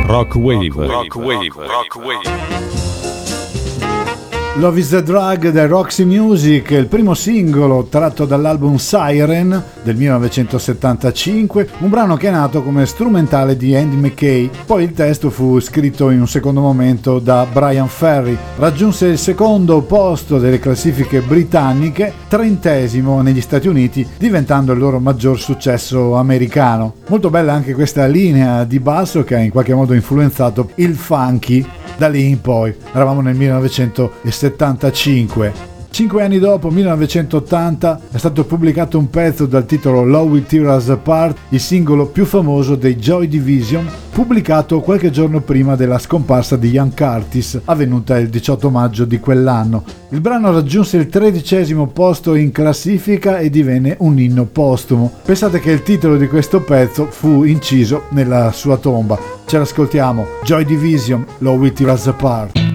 Rock Wave. Love is the Drug del Roxy Music, il primo singolo tratto dall'album Siren del 1975, un brano che è nato come strumentale di Andy McKay. Poi il testo fu scritto in un secondo momento da Brian Ferry. Raggiunse il secondo posto delle classifiche britanniche, 30° negli Stati Uniti, diventando il loro maggior successo americano. Molto bella anche questa linea di basso che ha in qualche modo influenzato il funky. Da lì in poi, eravamo nel 1975. 5 anni dopo, 1980, è stato pubblicato un pezzo dal titolo Love Will Tear Us Apart, il singolo più famoso dei Joy Division, pubblicato qualche giorno prima della scomparsa di Ian Curtis, avvenuta il 18 maggio di quell'anno. Il brano raggiunse il 13° posto in classifica e divenne un inno postumo. Pensate che il titolo di questo pezzo fu inciso nella sua tomba. Ce l'ascoltiamo, Joy Division, Love Will Tear Us Apart.